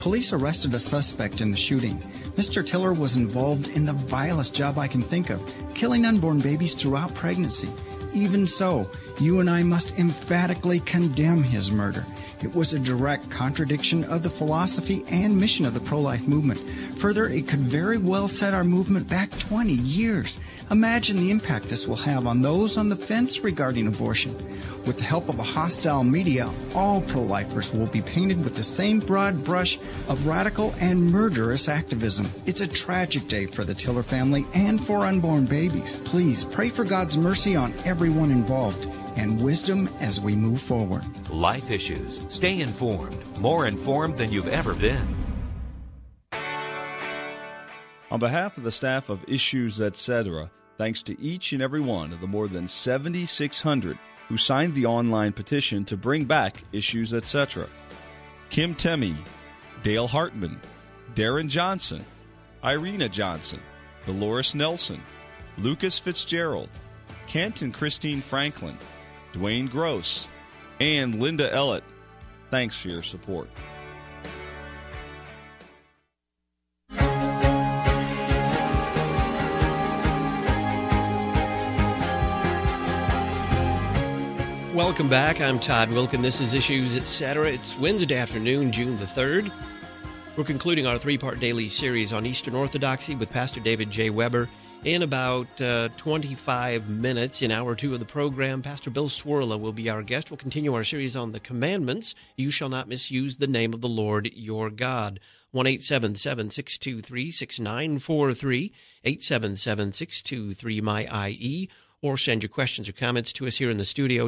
Police arrested a suspect in the shooting. Mr. Tiller was involved in the vilest job I can think of, killing unborn babies throughout pregnancy. Even so, you and I must emphatically condemn his murder. It was a direct contradiction of the philosophy and mission of the pro-life movement. Further, it could very well set our movement back 20 years. Imagine the impact this will have on those on the fence regarding abortion. With the help of a hostile media, all pro-lifers will be painted with the same broad brush of radical and murderous activism. It's a tragic day for the Tiller family and for unborn babies. Please pray for God's mercy on everyone involved and wisdom as we move forward. Life Issues. Stay informed, more informed than you've ever been. On behalf of the staff of Issues, Etc., thanks to each and every one of the more than 7,600 who signed the online petition to bring back Issues, Etc. Kim Temmie, Dale Hartman, Darren Johnson, Irina Johnson, Dolores Nelson, Lucas Fitzgerald, Kent and Christine Franklin, Dwayne Gross, and Linda Ellett. Thanks for your support. Welcome back. I'm Todd Wilkin. This is Issues, Etc. It's Wednesday afternoon, June the 3rd. We're concluding our three-part daily series on Eastern Orthodoxy with Pastor David J. Weber. In about 25 minutes, in hour two of the program, Pastor Bill Swirla will be our guest. We'll continue our series on the commandments. You shall not misuse the name of the Lord your God. 1-877-623-6943, 877-623-MY-IE, or send your questions or comments to us here in the studio,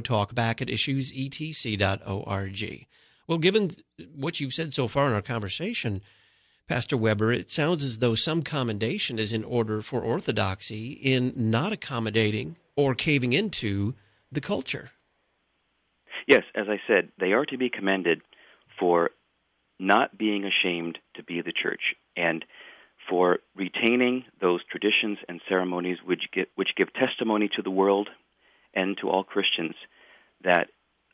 talkback@issuesetc.org. Well, given what you've said so far in our conversation, Pastor Weber, it sounds as though some commendation is in order for orthodoxy in not accommodating or caving into the culture. Yes, as I said, they are to be commended for not being ashamed to be the church and for retaining those traditions and ceremonies which give testimony to the world and to all Christians that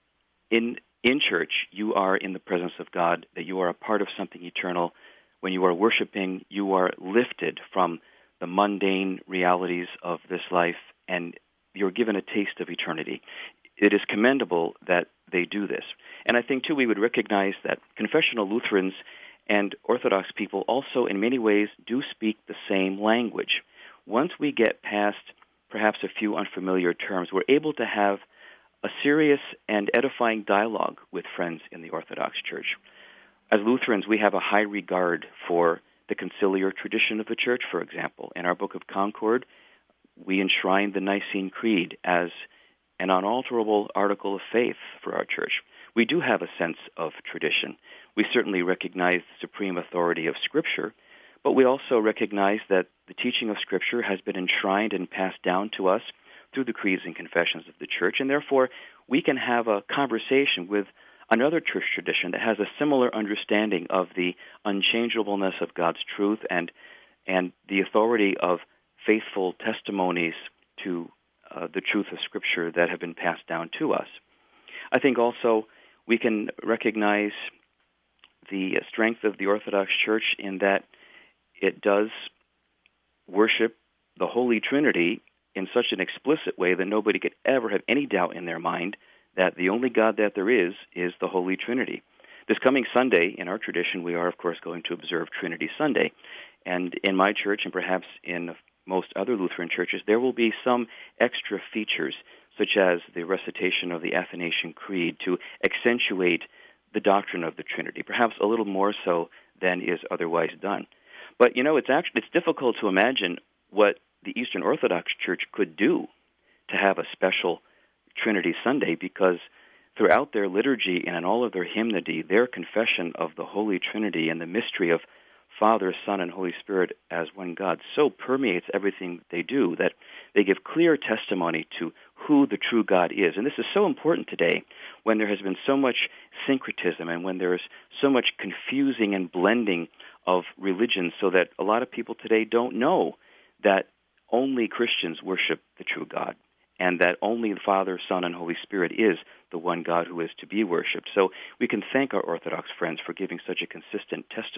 in church you are in the presence of God, that you are a part of something eternal. When you are worshiping, you are lifted from the mundane realities of this life, and you're given a taste of eternity. It is commendable that they do this. And I think, too, we would recognize that confessional Lutherans and Orthodox people also, in many ways, do speak the same language. Once we get past perhaps a few unfamiliar terms, we're able to have a serious and edifying dialogue with friends in the Orthodox Church. As Lutherans, we have a high regard for the conciliar tradition of the Church, for example. In our Book of Concord, we enshrine the Nicene Creed as an unalterable article of faith for our Church. We do have a sense of tradition. We certainly recognize the supreme authority of Scripture, but we also recognize that the teaching of Scripture has been enshrined and passed down to us through the creeds and confessions of the Church, and therefore we can have a conversation with another church tradition that has a similar understanding of the unchangeableness of God's truth and the authority of faithful testimonies to the truth of Scripture that have been passed down to us. I think also we can recognize the strength of the Orthodox Church in that it does worship the Holy Trinity in such an explicit way that nobody could ever have any doubt in their mind that the only God that there is the Holy Trinity. This coming Sunday, in our tradition, we are, of course, going to observe Trinity Sunday. And in my church, and perhaps in most other Lutheran churches, there will be some extra features, such as the recitation of the Athanasian Creed, to accentuate the doctrine of the Trinity, perhaps a little more so than is otherwise done. But, it's difficult to imagine what the Eastern Orthodox Church could do to have a special Trinity Sunday, because throughout their liturgy and in all of their hymnody, their confession of the Holy Trinity and the mystery of Father, Son, and Holy Spirit as one God so permeates everything they do that they give clear testimony to who the true God is. And this is so important today when there has been so much syncretism and when there is so much confusing and blending of religions, so that a lot of people today don't know that only Christians worship the true God. and that only the Father, Son, and Holy Spirit is the one God who is to be worshipped. So we can thank our Orthodox friends for giving such a consistent testimony